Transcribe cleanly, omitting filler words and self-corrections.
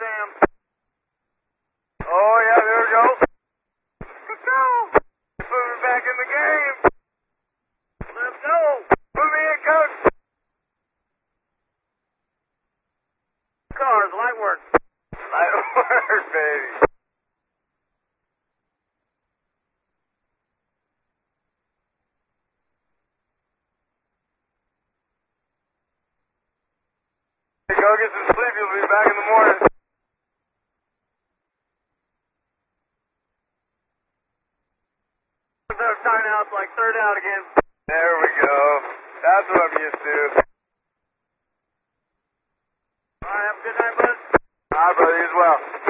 Sam. Oh, yeah, there we go. Let's go. Put me back in the game. Let's go. Put me in, coach. Cars, light work. Light work, baby. Go get some sleep. You'll be back in the morning. Timeout's like third out again. There we go. That's what I'm used to. All right, have a good night, bud. All right, brother, you as well.